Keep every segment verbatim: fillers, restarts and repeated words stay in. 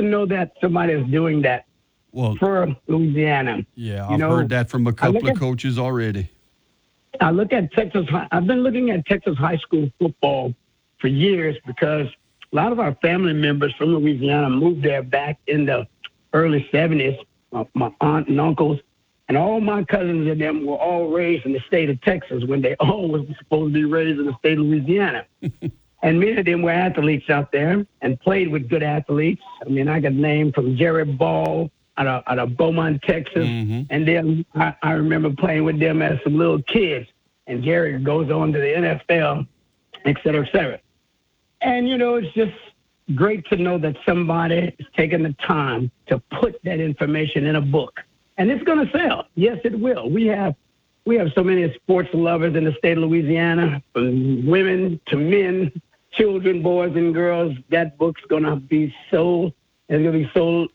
know that somebody is doing that well, for Louisiana. Yeah, you I've know, heard that from a couple of at, coaches already. I look at Texas. I've been looking at Texas high school football for years because a lot of our family members from Louisiana moved there back in the early seventies. My, my aunt and uncles. And all my cousins and them were all raised in the state of Texas when they all were supposed to be raised in the state of Louisiana. And many of them were athletes out there and played with good athletes. I mean, I got named from Jerry Ball out of, out of Beaumont, Texas. Mm-hmm. And then I, I remember playing with them as some little kids. And Jerry goes on to the N F L, et cetera, et cetera. And, you know, it's just great to know that somebody is taking the time to put that information in a book. And it's going to sell. Yes, it will. We have we have so many sports lovers in the state of Louisiana, from women to men, children, boys and girls. That book's going to be sold. There's going to be sold.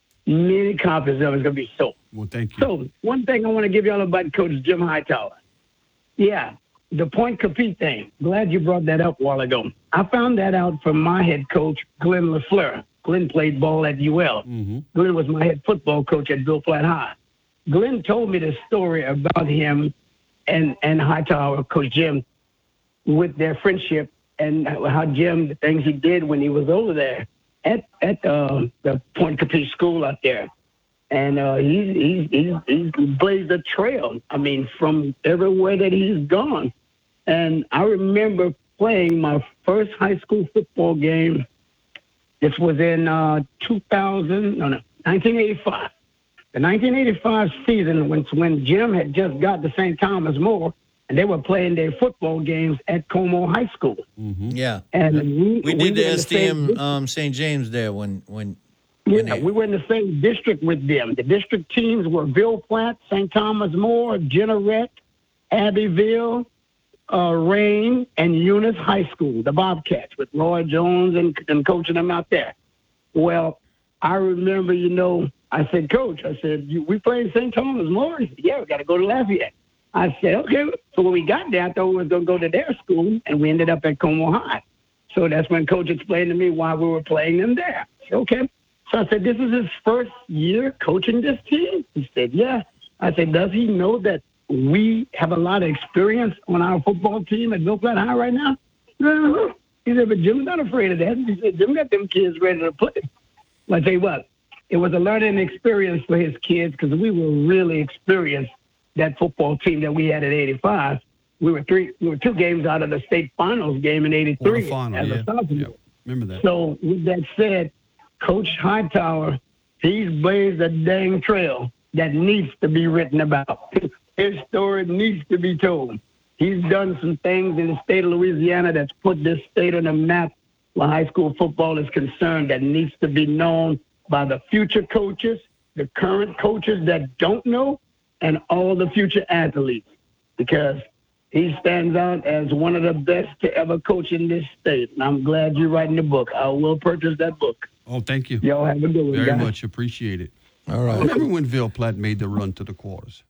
Many copies of it's going to be sold. Well, thank you. So one thing I want to give y'all about Coach Jim Hightower. Yeah, the point compete thing. Glad you brought that up a while ago. I found that out from my head coach, Glenn LaFleur. Glenn played ball at U L. Mm-hmm. Glenn was my head football coach at Bill Flat High. Glenn told me the story about him and, and Hightower, Coach Jim, with their friendship and how Jim, the things he did when he was over there at at uh, the Point Capri School out there. And uh, he's, he's, he's, he's blazed a trail, I mean, from everywhere that he's gone. And I remember playing my first high school football game. This was in uh, two thousand, no, no, nineteen eighty-five. The nineteen eighty-five season, when when Jim had just got to Saint Thomas More, and they were playing their football games at Como High School. Mm-hmm. Yeah, and we, we did we the S T M um, Saint James there when when. Yeah, when they... we were in the same district with them. The district teams were Ville Platte, Saint Thomas More, Jeanerette, Abbeville, Uh, Rain, and Eunice High School, the Bobcats, with Roy Jones and, and coaching them out there. Well, I remember, you know, I said, Coach, I said, you, we playing Saint Thomas More? He said, yeah, we got to go to Lafayette. I said, okay. So when we got there, I thought we were going to go to their school, and we ended up at Como High. So that's when Coach explained to me why we were playing them there. I said, okay. So I said, this is his first year coaching this team? He said, yeah. I said, does he know that we have a lot of experience on our football team at Bill Flat High right now? No. He said, but Jim's not afraid of that. He said, Jim got them kids ready to play. Well, I tell you what, it was a learning experience for his kids because we were really experienced, that football team that we had at eighty-five. We were three, we were two games out of the state finals game in eighty-three. Final, as yeah. a sophomore. Yeah. Remember that. So with that said, Coach Hightower, he's blazed a dang trail that needs to be written about. His story needs to be told. He's done some things in the state of Louisiana that's put this state on the map where high school football is concerned that needs to be known by the future coaches, the current coaches that don't know, and all the future athletes, because he stands out as one of the best to ever coach in this state. And I'm glad you're writing the book. I will purchase that book. Oh, thank you. Y'all have a good one, Very guys. much appreciate it. All right. Remember when Ville Platte made the run to the quarters?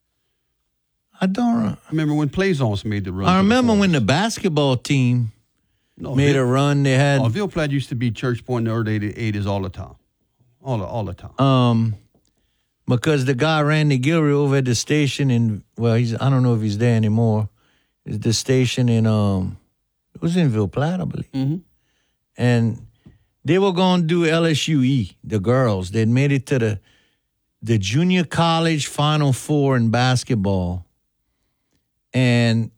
I don't. I remember when Plaisance made the run. I to remember the when the basketball team no, made Ville, a run. They had. Oh, Ville Platte used to be Church Point in the early eighties all the time, all the, all the time. Um, because the guy Randy Gilroy over at the station in well, he's I don't know if he's there anymore. It's the station in um, it was in Ville Platte, I believe, mm-hmm. and they were going to do L S U E. The girls they'd made it to the the junior college Final Four in basketball. And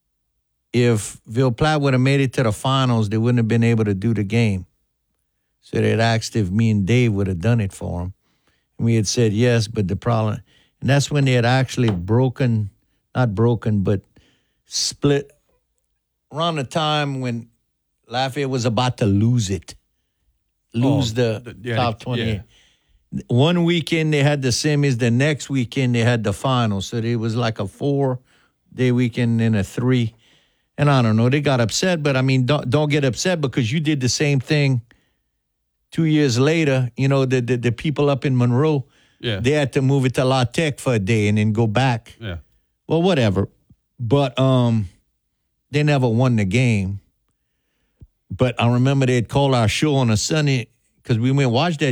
if Ville Platte would have made it to the finals, they wouldn't have been able to do the game. So they'd asked if me and Dave would have done it for them. And we had said yes, but the problem, and that's when they had actually broken, not broken, but split around the time when Lafayette was about to lose it, lose oh, the, the yeah, top twenty. Yeah. One weekend they had the semis, the next weekend they had the finals. So it was like a four-day weekend and a three. And I don't know, they got upset, but I mean, don't, don't get upset because you did the same thing two years later. You know, the the, the people up in Monroe, yeah. they had to move it to La Tech for a day and then go back. Yeah. Well, whatever. But um, they never won the game. But I remember they'd call our show on a Sunday because we went and watched that